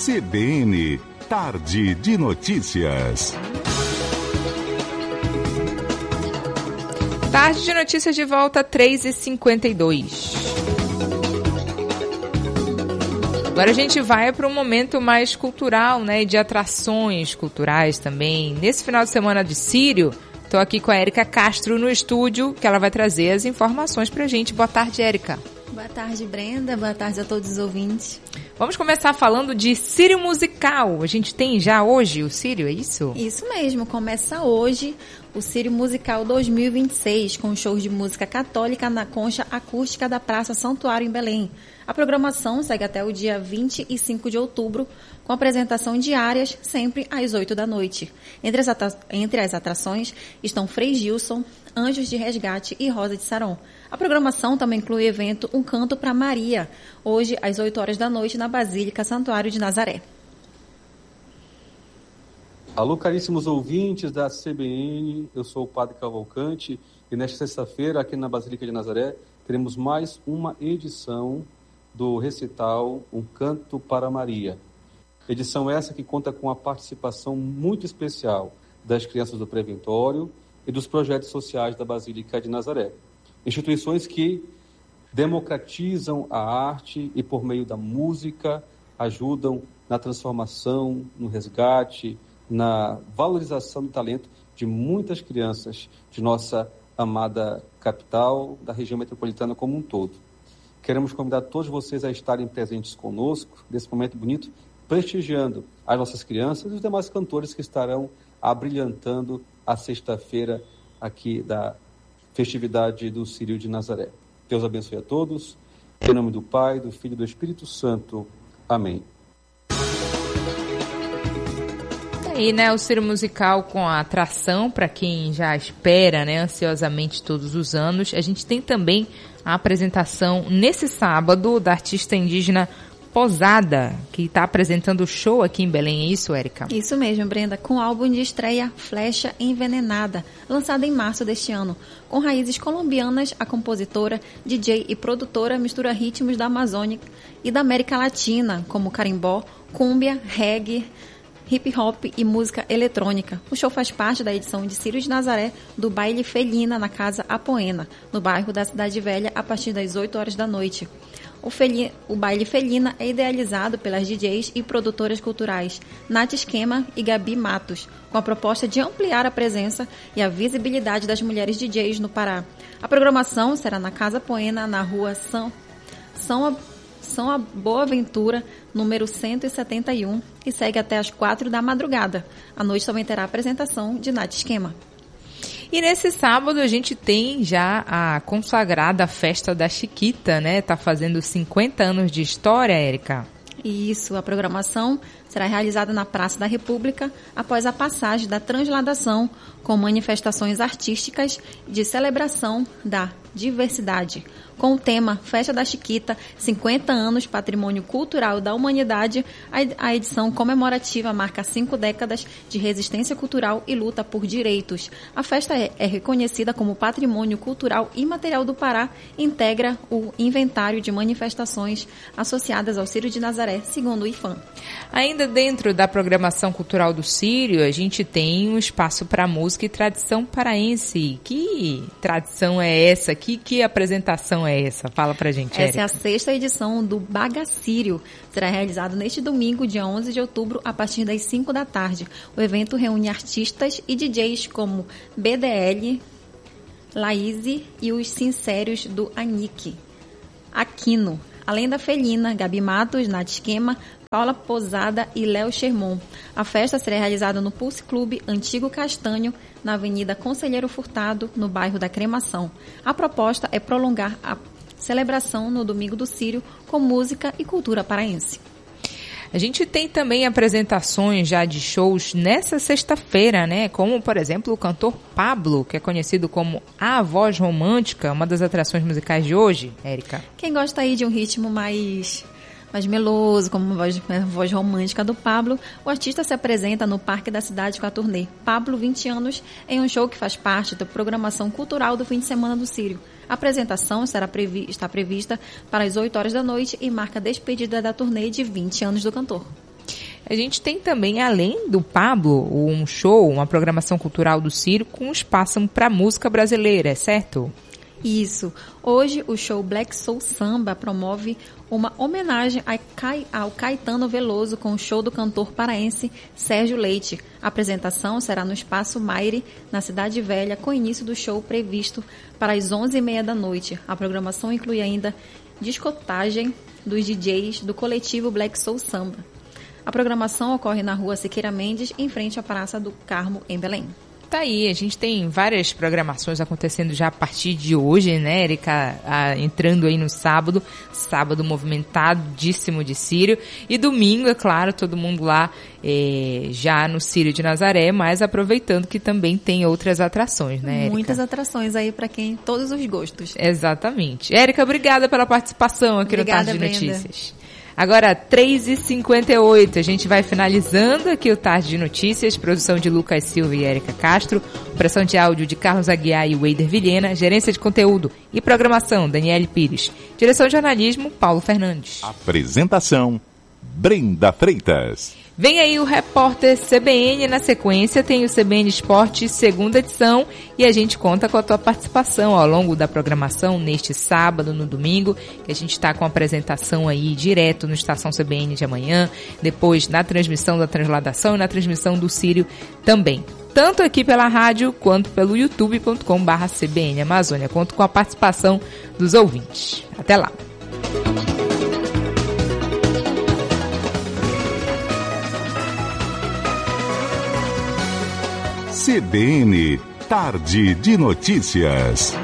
CBN, Tarde de Notícias. Tarde de Notícias de volta, 3h52. Agora a gente vai para um momento mais cultural, né, de atrações culturais também. Nesse final de semana de Sírio, estou aqui com a Érica Castro no estúdio, que ela vai trazer as informações para a gente. Boa tarde, Érica. Boa tarde, Brenda. Boa tarde a todos os ouvintes. Vamos começar falando de Sírio Musical. A gente tem já hoje o Sírio, é isso? Isso mesmo, começa hoje o Sírio Musical 2026, com shows de música católica na concha acústica da Praça Santuário em Belém. A programação segue até o dia 25 de outubro, com apresentação diárias, sempre às 8 da noite. Entre as atrações estão Frei Gilson, Anjos de Resgate e Rosa de Saron. A programação também inclui o evento Um Canto para Maria, hoje às 8 horas da noite, na Basílica Santuário de Nazaré. Alô, caríssimos ouvintes da CBN, eu sou o Padre Cavalcante e nesta sexta-feira, aqui na Basílica de Nazaré, teremos mais uma edição do recital Um Canto para Maria. Edição essa que conta com a participação muito especial das crianças do Preventório e dos projetos sociais da Basílica de Nazaré. Instituições que democratizam a arte e, por meio da música, ajudam na transformação, no resgate, na valorização do talento de muitas crianças de nossa amada capital, da região metropolitana como um todo. Queremos convidar todos vocês a estarem presentes conosco nesse momento bonito, prestigiando as nossas crianças e os demais cantores que estarão abrilhantando a sexta-feira aqui da festividade do Sírio de Nazaré. Deus abençoe a todos. Em nome do Pai, do Filho e do Espírito Santo. Amém. E né, o Sírio Musical com a atração para quem já espera, né, ansiosamente todos os anos. A gente tem também a apresentação nesse sábado da artista indígena Posada, que está apresentando o show aqui em Belém, é isso, Érica? Isso mesmo, Brenda, com o álbum de estreia Flecha Envenenada, lançado em março deste ano. Com raízes colombianas, a compositora, DJ e produtora mistura ritmos da Amazônia e da América Latina, como carimbó, cúmbia, reggae, hip-hop e música eletrônica. O show faz parte da edição de Sírio de Nazaré do Baile Felina na Casa Apoena, no bairro da Cidade Velha, a partir das 8 horas da noite. O Baile Felina é idealizado pelas DJs e produtoras culturais Nath Esquema e Gabi Matos, com a proposta de ampliar a presença e a visibilidade das mulheres DJs no Pará. A programação será na Casa Apoena, na rua São Boaventura, número 171, e segue até às 4 da madrugada. À noite também terá a apresentação de Nath Esquema. E nesse sábado a gente tem já a consagrada Festa da Chiquita, né? Tá fazendo 50 anos de história, Érica. Isso, a programação será realizada na Praça da República após a passagem da Transladação, com manifestações artísticas de celebração da diversidade. Com o tema Festa da Chiquita, 50 anos Patrimônio Cultural da Humanidade, a edição comemorativa marca 5 décadas de resistência cultural e luta por direitos. A festa é reconhecida como Patrimônio Cultural Imaterial do Pará e integra o inventário de manifestações associadas ao Sírio de Nazaré, segundo o IFAM. Ainda dentro da programação cultural do Sírio, a gente tem um espaço para música e tradição paraense. Que tradição é essa? Que apresentação é essa? Fala pra gente, Érica. Essa é a 6ª edição do Bagacírio. Será realizado neste domingo, dia 11 de outubro, a partir das 5 da tarde. O evento reúne artistas e DJs como BDL, Laíse e os Sinceros do Anique, Aquino. Além da Felina, Gabi Matos, Nath Esquema, Paula Posada e Léo Sherman. A festa será realizada no Pulse Clube Antigo Castanho, na Avenida Conselheiro Furtado, no bairro da Cremação. A proposta é prolongar a celebração no Domingo do Sírio com música e cultura paraense. A gente tem também apresentações já de shows nessa sexta-feira, né? Como, por exemplo, o cantor Pablo, que é conhecido como A Voz Romântica, uma das atrações musicais de hoje, Érica. Quem gosta aí de um ritmo mais meloso, como a voz romântica do Pablo, o artista se apresenta no Parque da Cidade com a turnê Pablo 20 anos, em um show que faz parte da programação cultural do fim de semana do Sírio. A apresentação está prevista para as 8 horas da noite e marca a despedida da turnê de 20 anos do cantor. A gente tem também, além do Pablo, um show, uma programação cultural do Círio com espaço para música brasileira, é certo? Isso. Hoje, o show Black Soul Samba promove uma homenagem ao Caetano Veloso com o show do cantor paraense Sérgio Leite. A apresentação será no Espaço Maire, na Cidade Velha, com início do show previsto para as 11h30 da noite. A programação inclui ainda discotagem dos DJs do coletivo Black Soul Samba. A programação ocorre na Rua Siqueira Mendes, em frente à Praça do Carmo, em Belém. Tá aí, a gente tem várias programações acontecendo já a partir de hoje, né, Erika? Entrando aí no sábado movimentadíssimo de Círio. E domingo, é claro, todo mundo lá já no Círio de Nazaré, mas aproveitando que também tem outras atrações, né, Erika? Muitas atrações aí para quem, todos os gostos. Exatamente. Érika, obrigada pela participação aqui no Tarde de Notícias. Agora, 3h58, a gente vai finalizando aqui o Tarde de Notícias, produção de Lucas Silva e Érica Castro, pressão de áudio de Carlos Aguiar e Weider Vilhena, gerência de conteúdo e programação, Daniele Pires, direção de jornalismo, Paulo Fernandes. Apresentação, Brenda Freitas. Vem aí o repórter CBN, na sequência tem o CBN Esporte, segunda edição, e a gente conta com a tua participação ao longo da programação neste sábado, no domingo, que a gente está com a apresentação aí direto no Estação CBN de amanhã, depois na transmissão da Transladação e na transmissão do Círio também. Tanto aqui pela rádio quanto pelo youtube.com/CBN Amazônia. Conto com a participação dos ouvintes. Até lá. CBN, Tarde de Notícias.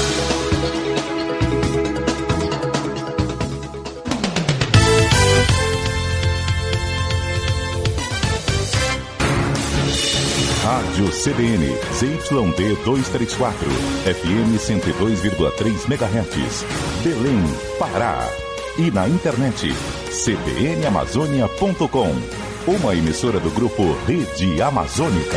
Rádio CBN, ZYD 234, FM 102,3 MHz, Belém, Pará. E na internet, cbnamazônia.com, uma emissora do grupo Rede Amazônica.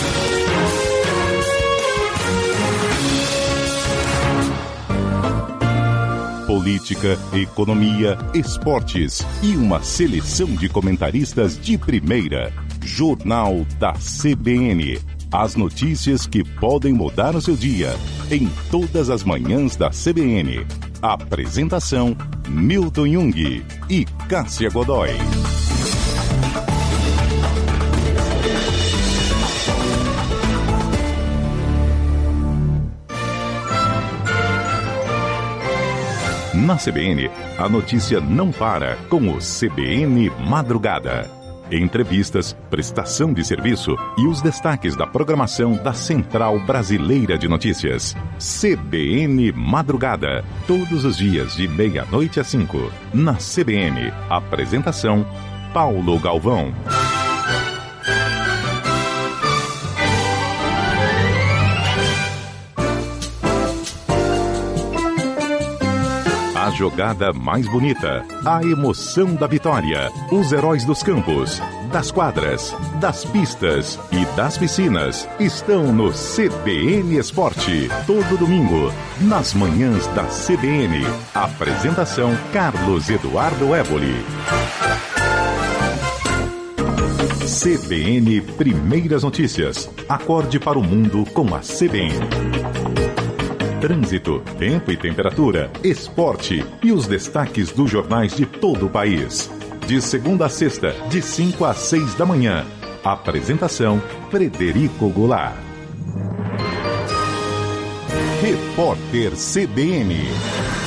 Política, economia, esportes e uma seleção de comentaristas de primeira. Jornal da CBN. As notícias que podem mudar o seu dia. Em todas as manhãs da CBN. Apresentação, Milton Jung e Cássia Godoy. Na CBN, a notícia não para com o CBN Madrugada. Entrevistas, prestação de serviço e os destaques da programação da Central Brasileira de Notícias. CBN Madrugada. Todos os dias de 00h às 5h. Na CBN. Apresentação, Paulo Galvão. A jogada mais bonita, a emoção da vitória, os heróis dos campos, das quadras, das pistas e das piscinas estão no CBN Esporte, todo domingo, nas manhãs da CBN. Apresentação, Carlos Eduardo Évoli. CBN Primeiras Notícias. Acorde para o mundo com a CBN. Trânsito, tempo e temperatura, esporte e os destaques dos jornais de todo o país. De segunda a sexta, de 5 às 6 da manhã. Apresentação, Frederico Goulart. Repórter CBN.